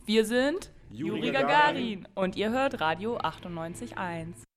Wir sind Juri Juri Gagarin und ihr hört Radio 98.1.